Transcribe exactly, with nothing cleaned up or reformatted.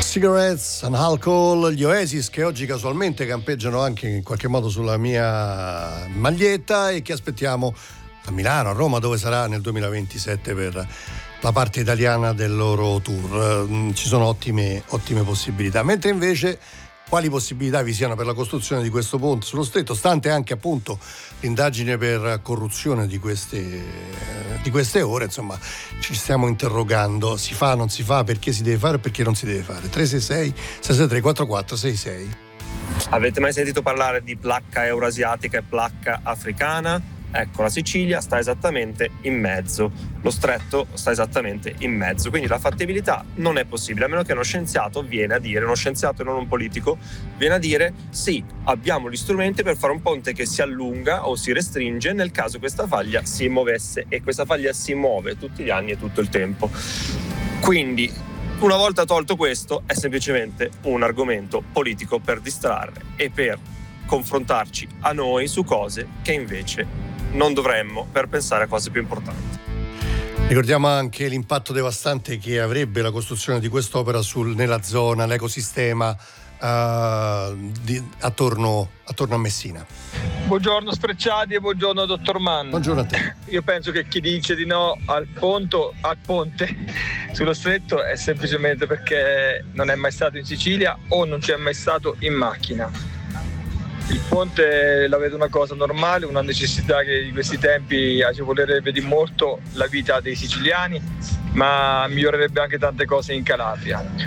Cigarettes and Alcohol, gli Oasis, che oggi casualmente campeggiano anche in qualche modo sulla mia maglietta e che aspettiamo a Milano, a Roma, dove sarà nel duemilaventisette per la parte italiana del loro tour. Ci sono ottime, ottime possibilità, mentre invece quali possibilità vi siano per la costruzione di questo ponte sullo stretto, stante anche appunto l'indagine per corruzione di queste, di queste ore. Insomma, ci stiamo interrogando: si fa, non si fa, perché si deve fare e perché non si deve fare. Tre sei sei sei sei tre quattro quattro sei sei. Avete mai sentito parlare di placca euroasiatica e placca africana? Ecco, la Sicilia sta esattamente in mezzo, lo stretto sta esattamente in mezzo, quindi la fattibilità non è possibile, a meno che uno scienziato viene a dire, uno scienziato e non un politico, viene a dire sì, abbiamo gli strumenti per fare un ponte che si allunga o si restringe nel caso questa faglia si muovesse, e questa faglia si muove tutti gli anni e tutto il tempo. Quindi, una volta tolto questo, è semplicemente un argomento politico per distrarre e per confrontarci a noi su cose che invece non dovremmo, per pensare a cose più importanti. Ricordiamo anche l'impatto devastante che avrebbe la costruzione di quest'opera sul, nella zona, l'ecosistema uh, di, attorno, attorno a Messina. Buongiorno Sfrecciati e buongiorno dottor Mann. Buongiorno a te. Io penso che chi dice di no al, ponto, al ponte sullo stretto è semplicemente perché non è mai stato in Sicilia o non c'è mai stato in macchina. Il ponte la vedo una cosa normale, una necessità che in questi tempi agevolerebbe di molto la vita dei siciliani, ma migliorerebbe anche tante cose in Calabria.